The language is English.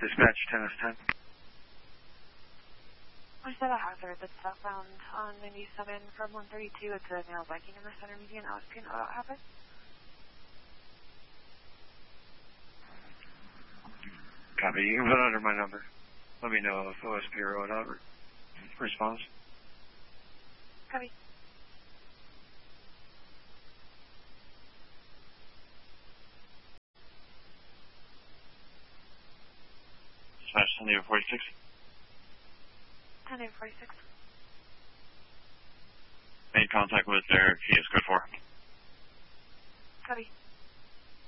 Dispatch 10 is 10. I said a hazard that's southbound on 97 from 132. It's a male biking in the center median. Asking about what happened. Copy. You can put under my number. Let me know if OSP or whatever responds. Copy. Dispatch 10-46. 10-46. Made contact with their PS code 4. Copy.